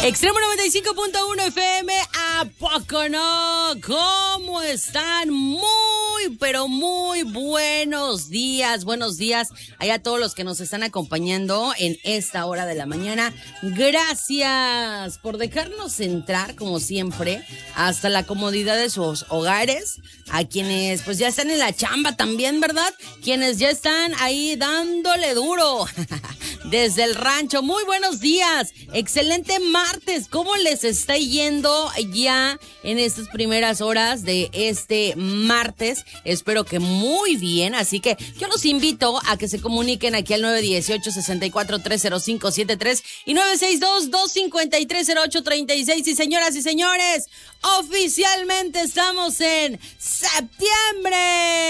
Extremo 95.1 FM, ¿a poco no? ¿Cómo están? Muy, pero muy buenos días. Buenos días a todos los que nos están acompañando en esta hora de la mañana. Gracias por dejarnos entrar, como siempre, hasta la comodidad de sus hogares. A quienes pues ya están en la chamba también, ¿verdad? Quienes ya están ahí dándole duro desde el rancho. Muy buenos días. Excelente martes. ¿Cómo les está yendo ya en estas primeras horas de este martes? Espero que muy bien. Así que yo los invito a que se comuniquen aquí al 918-64-30573 y 962-253-0836. Y señoras y señores, oficialmente estamos en septiembre.